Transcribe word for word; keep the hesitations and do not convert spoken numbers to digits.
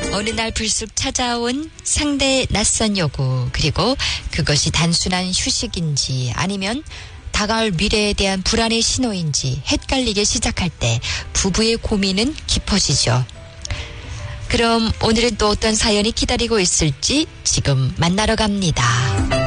어느 날 불쑥 찾아온 상대의 낯선 요구, 그리고 그것이 단순한 휴식인지 아니면 다가올 미래에 대한 불안의 신호인지 헷갈리기 시작할 때 부부의 고민은 깊어지죠. 그럼 오늘은 또 어떤 사연이 기다리고 있을지 지금 만나러 갑니다.